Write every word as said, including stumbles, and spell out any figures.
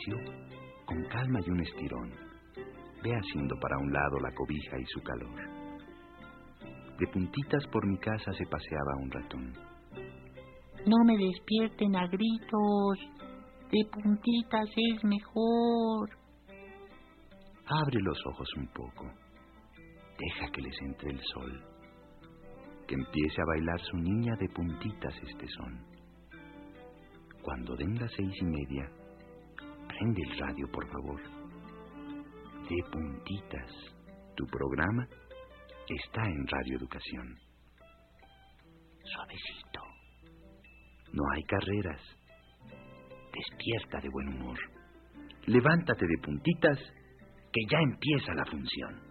Con calma y un estirón, ve haciendo para un lado la cobija y su calor. De puntitas por mi casa se paseaba un ratón. No me despierten a gritos, de puntitas es mejor. Abre los ojos un poco, deja que les entre el sol, que empiece a bailar su niña de puntitas este son. Cuando den las seis y media, prende el radio, por favor. De puntitas, tu programa está en Radio Educación. Suavecito. No hay carreras. Despierta de buen humor. Levántate de puntitas, que ya empieza la función.